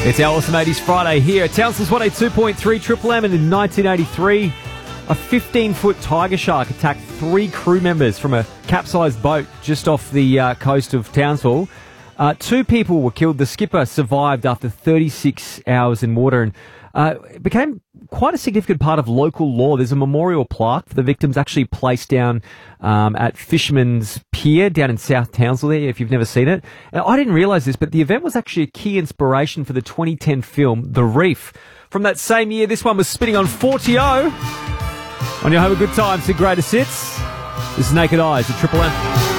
It's our Awesome 80s Friday here at Townsville's 182.3 Triple M, and in 1983, a 15-foot tiger shark attacked 3 crew members from a capsized boat just off the coast of Townsville. 2 people were killed. The skipper survived after 36 hours in water, and it became quite a significant part of local law. There's a memorial plaque for the victims actually placed down at Fisherman's Pier down in South Townsville there, if you've never seen it. And I didn't realise this, but the event was actually a key inspiration for the 2010 film The Reef. From that same year, this one was spinning on 40O. On your Have a Good Time to Greatest Hits. This is Naked Eyes at Triple M.